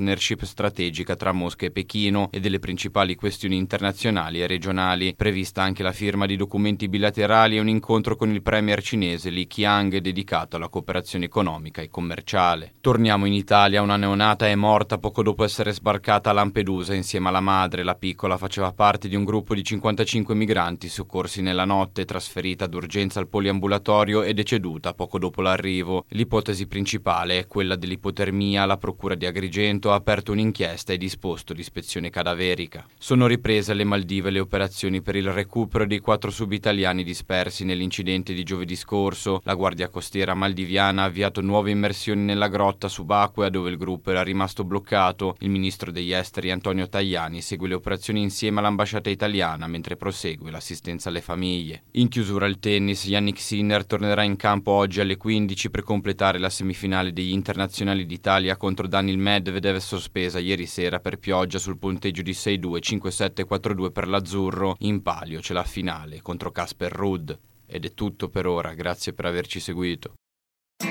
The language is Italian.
partnership strategica tra Mosca e Pechino e delle principali questioni internazionali e regionali. Prevista anche la firma di documenti bilaterali e un incontro con il premier cinese Li Qiang dedicato alla cooperazione economica e commerciale. Torniamo in Italia. Una neonata è morta poco dopo essere sbarcata a Lampedusa insieme alla madre. La piccola faceva parte di un gruppo di 55 migranti soccorsi nella notte, trasferita d'urgenza al poliambulatorio e deceduta poco dopo l'arrivo. L'ipotesi principale è quella dell'ipotermia. La procura di Agrigento ha aperto un'inchiesta e disposto l'ispezione cadaverica. Sono riprese alle Maldive le operazioni per il recupero dei 4 subitaliani dispersi nell'incidente di giovedì scorso. La Guardia Costiera maldiviana ha avviato nuove immersioni nella grotta subacquea dove il gruppo era rimasto bloccato. Il ministro degli esteri Antonio Tajani segue le operazioni insieme all'ambasciata italiana mentre prosegue l'assistenza alle famiglie. In chiusura al tennis, Jannik Sinner tornerà in campo oggi alle 15 per completare la semifinale degli internazionali d'Italia contro Daniil Medvedev, sospesa ieri sera per pioggia sul punteggio di 6-2, 5-7, 4-2 per l'azzurro. In palio c'è la finale contro Casper Ruud. Ed è tutto per ora, grazie per averci seguito.